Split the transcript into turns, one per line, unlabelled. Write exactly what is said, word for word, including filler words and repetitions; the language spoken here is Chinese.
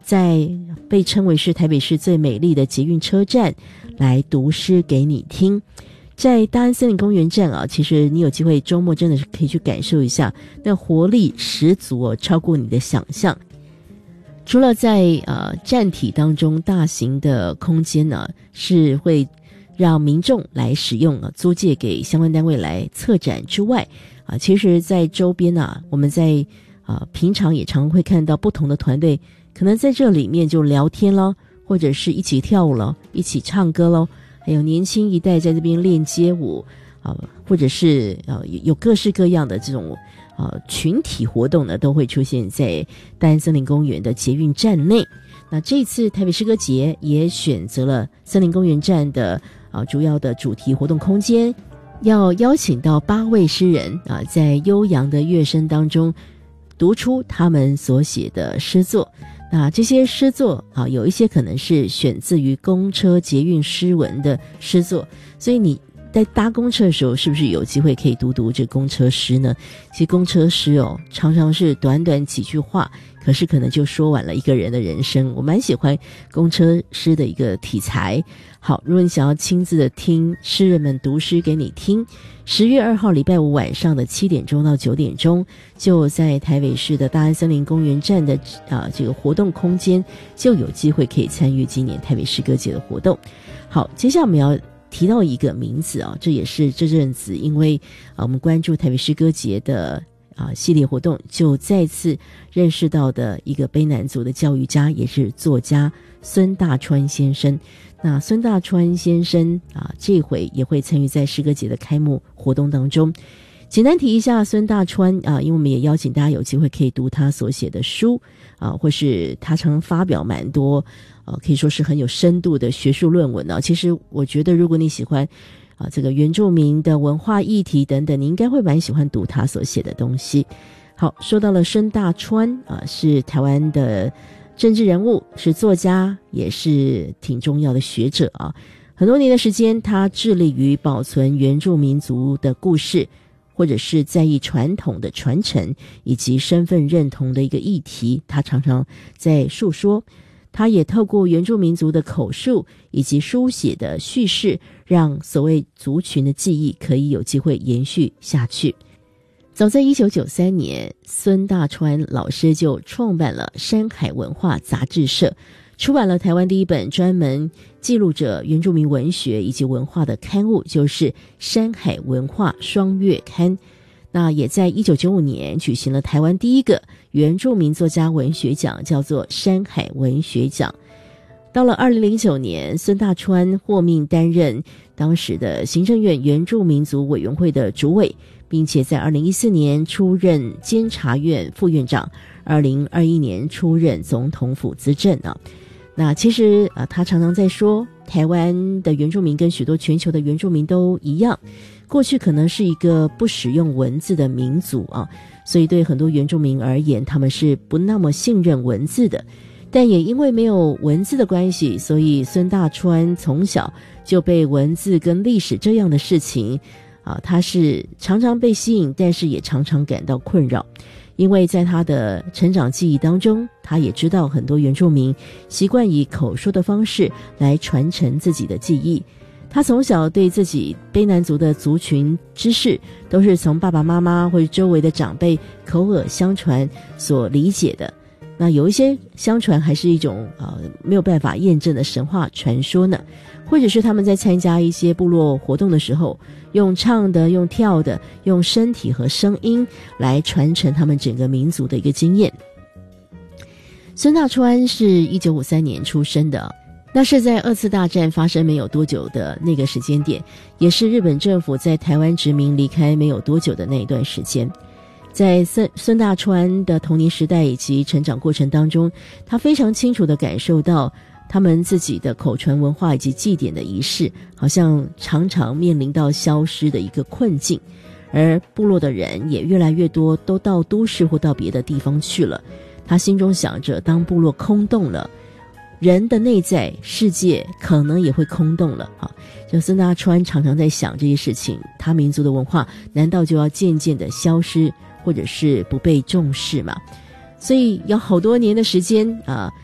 在被称为是台北市最美丽的捷运车站来读诗给你听。在大安森林公园站啊，其实你有机会周末真的是可以去感受一下，那活力十足哦，超过你的想象。除了在呃站体当中大型的空间呢，是会让民众来使用啊，租借给相关单位来策展之外啊，其实在周边啊，我们在啊平常也常会看到不同的团队可能在这里面就聊天咯，或者是一起跳舞咯，一起唱歌咯，还有年轻一代在这边练街舞啊，或者是呃有各式各样的这种呃群体活动呢，都会出现在大安森林公园的捷运站内。那这次台北诗歌节也选择了森林公园站的啊主要的主题活动空间，要邀请到八位诗人啊，在悠扬的乐声当中读出他们所写的诗作。那这些诗作啊，有一些可能是选自于公车捷运诗文的诗作，所以你在搭公车的时候，是不是有机会可以读读这公车诗呢？其实公车诗哦，常常是短短几句话，可是可能就说完了一个人的人生。我蛮喜欢公车诗的一个题材。好，如果你想要亲自的听诗人们读诗给你听，十月二号礼拜五晚上的七点钟到九点钟，就在台北市的大安森林公园站的啊这个活动空间，就有机会可以参与今年台北诗歌节的活动。好，接下来我们要提到一个名字啊，这也是这阵子因为啊我们关注台北诗歌节的啊系列活动，就再次认识到的一个卑南族的教育家，也是作家孙大川先生。那孙大川先生啊，这回也会参与在诗歌节的开幕活动当中。简单提一下孙大川啊，因为我们也邀请大家有机会可以读他所写的书啊，或是他常发表蛮多呃，可以说是很有深度的学术论文啊。其实我觉得如果你喜欢啊这个原住民的文化议题等等，你应该会蛮喜欢读他所写的东西。好，说到了孙大川啊，是台湾的政治人物，是作家，也是挺重要的学者啊。很多年的时间，他致力于保存原住民族的故事，或者是在意传统的传承以及身份认同的一个议题，他常常在述说。他也透过原住民族的口述以及书写的叙事，让所谓族群的记忆可以有机会延续下去。早在一九九三年，孙大川老师就创办了山海文化杂志社，出版了台湾第一本专门记录着原住民文学以及文化的刊物，就是山海文化双月刊。那也在一九九五年举行了台湾第一个原住民作家文学奖，叫做山海文学奖。到了二零零九年，孙大川获命担任当时的行政院原住民族委员会的主委，并且在二零一四年出任监察院副院长，二零二一年出任总统府资政啊。那其实啊，他常常在说，台湾的原住民跟许多全球的原住民都一样，过去可能是一个不使用文字的民族啊，所以对很多原住民而言，他们是不那么信任文字的。但也因为没有文字的关系，所以孙大川从小就被文字跟历史这样的事情啊，他是常常被吸引，但是也常常感到困扰。因为在他的成长记忆当中，他也知道很多原住民习惯以口说的方式来传承自己的记忆。他从小对自己卑南族的族群知识都是从爸爸妈妈或者周围的长辈口耳相传所理解的。那有一些相传还是一种呃没有办法验证的神话传说呢，或者是他们在参加一些部落活动的时候，用唱的、用跳的、用身体和声音来传承他们整个民族的一个经验。孙大川是一九五三年出生的，那是在二次大战发生没有多久的那个时间点，也是日本政府在台湾殖民离开没有多久的那一段时间。在孙孙大川的童年时代以及成长过程当中，他非常清楚地感受到他们自己的口传文化以及祭典的仪式，好像常常面临到消失的一个困境，而部落的人也越来越多都到都市或到别的地方去了。他心中想着，当部落空洞了，人的内在世界可能也会空洞了啊！就孙大川常常在想这些事情，他民族的文化难道就要渐渐的消失，或者是不被重视吗？所以有好多年的时间啊，